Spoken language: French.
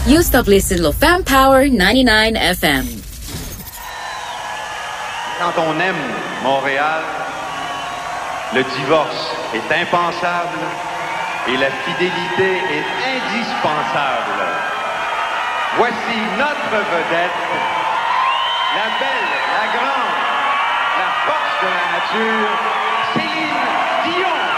You stop listening to Fan Power 99 FM. Quand on aime Montréal, le divorce est impensable et la fidélité est indispensable. Voici notre vedette, la belle, la grande, la force de la nature, Céline Dion.